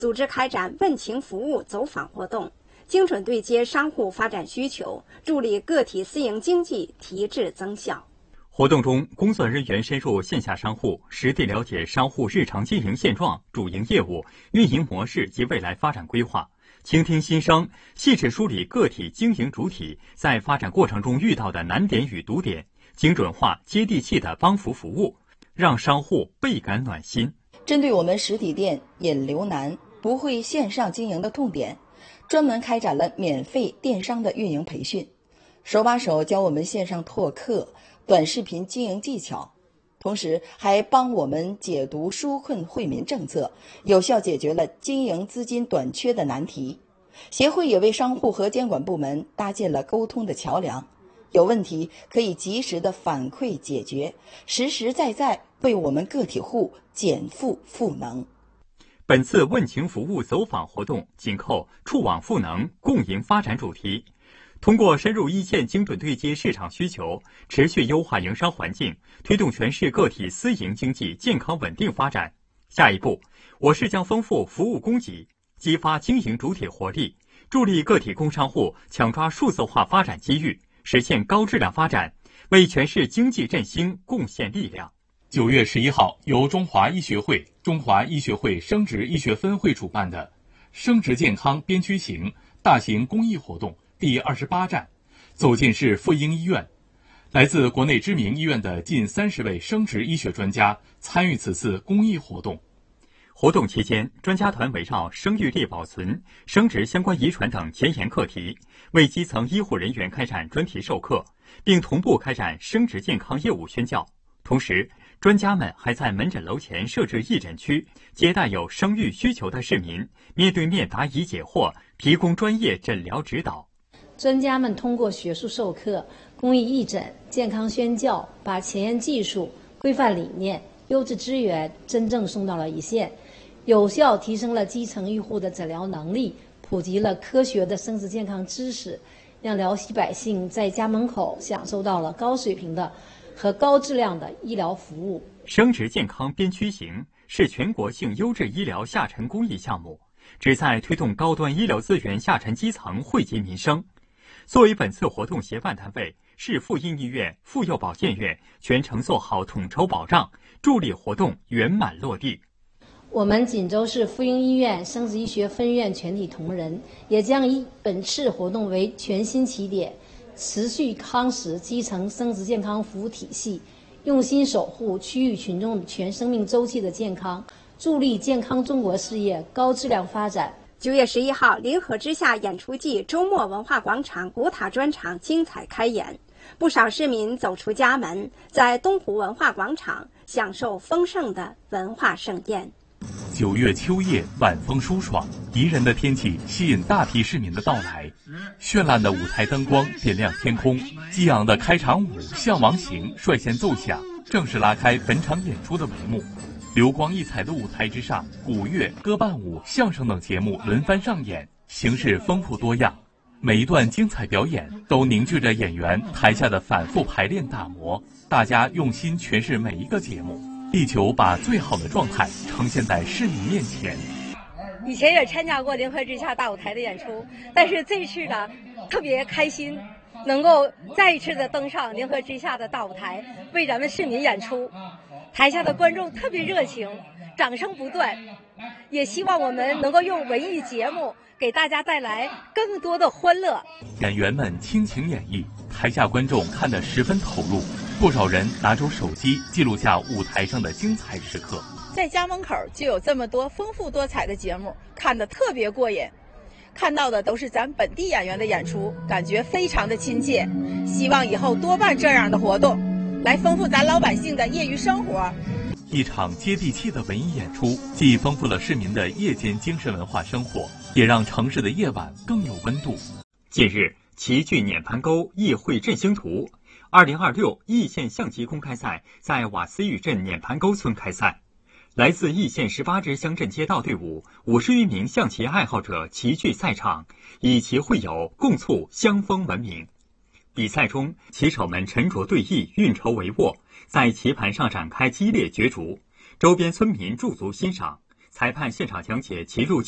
组织开展问情服务走访活动，精准对接商户发展需求，助力个体私营经济提质增效。 活动中，工作人员深入线下商户，实地了解商户日常经营现状、主营业务、运营模式及未来发展规划，倾听心声，细致梳理个体经营主体在发展过程中遇到的难点与堵点，精准化、接地气的帮扶服务，让商户倍感暖心。 针对我们实体店引流难、不会线上经营的痛点，专门开展了免费电商的运营培训，手把手教我们线上拓客、短视频经营技巧，同时还帮我们解读纾困惠民政策，有效解决了经营资金短缺的难题。协会也为商户和监管部门搭建了沟通的桥梁，有问题可以及时的反馈解决，实实在在为我们个体户减负赋能。 本次问情服务走访活动紧扣触网赋能、共赢发展主题，通过深入一线精准对接市场需求，持续优化营商环境，推动全市个体私营经济健康稳定发展。下一步，我市将丰富服务供给，激发经营主体活力，助力个体工商户抢抓数字化发展机遇，实现高质量发展，为全市经济振兴贡献力量。 9月11号，由中华医学会、中华医学会生殖医学分会主办的生殖健康边区行大型公益活动第28站，走进市妇婴医院。来自国内知名医院的近30位生殖医学专家参与此次公益活动。 活动期间，专家团围绕生育力保存、生殖相关遗传等前沿课题，为基层医护人员开展专题授课，并同步开展生殖健康业务宣教。同时，专家们还在门诊楼前设置义诊区，接待有生育需求的市民，面对面答疑解惑，提供专业诊疗指导。 专家们通过学术授课、公益义诊、健康宣教，把前沿技术、规范理念、优质资源真正送到了一线，有效提升了基层医护的诊疗能力，普及了科学的生殖健康知识，让辽西百姓在家门口享受到了高水平的和高质量的医疗服务。 生殖健康边区行是全国性优质医疗下沉公益项目，旨在推动高端医疗资源下沉基层惠及民生。作为本次活动协办单位，市妇婴医院、妇幼保健院全程做好统筹保障，助力活动圆满落地。 我们锦州市妇婴医院生殖医学分院全体同仁也将以本次活动为全新起点，持续夯实基层生殖健康服务体系，用心守护区域群众全生命周期的健康，助力健康中国事业高质量发展。 9月11号，临河之夏演出季周末文化广场古塔专场精彩开演，不少市民走出家门，在东湖文化广场享受丰盛的文化盛宴。 9月秋夜，晚风舒爽，宜人的天气吸引大批市民的到来。绚烂的舞台灯光点亮天空，激昂的开场舞《向王行》率先奏响，正式拉开本场演出的帷幕。流光溢彩的舞台之上，古乐、歌伴舞、相声等节目轮番上演，形式丰富多样。每一段精彩表演都凝聚着演员台下的反复排练打磨，大家用心诠释每一个节目，力求把最好的状态呈现在市民面前。 以前也参加过临河之夏大舞台的演出，但是这次呢特别开心，能够再一次的登上临河之夏的大舞台，为咱们市民演出。台下的观众特别热情，掌声不断，也希望我们能够用文艺节目给大家带来更多的欢乐。 演员们倾情演绎，台下观众看得十分投入，不少人拿出手机记录下舞台上的精彩时刻。 在家门口就有这么多丰富多彩的节目，看得特别过瘾。看到的都是咱本地演员的演出，感觉非常的亲切。希望以后多办这样的活动，来丰富咱老百姓的业余生活。 一场接地气的文艺演出，既丰富了市民的夜间精神文化生活，也让城市的夜晚更有温度。 近日，齐聚碾盘沟议会振兴图2026易县象棋公开赛在瓦斯峪镇碾盘沟村开赛。来自易县18支乡镇街道队伍50余名象棋爱好者齐聚赛场，以棋会友，共促乡风文明。比赛中，棋手们沉着对弈，运筹帷幄，在棋盘上展开激烈角逐。周边村民驻足欣赏，裁判现场讲解棋入